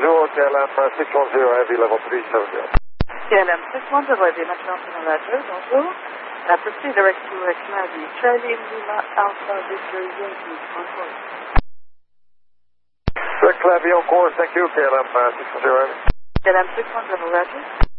Bonjour, KLM 610 Heavy Level 370. KLM 610 Heavy, maintenant sur Roger, bonjour. Proceed direct to Kennedy, Charlie Lima Alpha Victor Yankee, on course. Direct Clavier on course, thank you, KLM 610 Heavy. KLM 610 Roger.